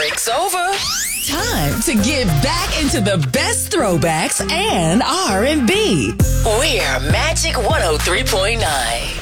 break's over. Time to get back into the best throwbacks and R&B. We're Magic 103.9.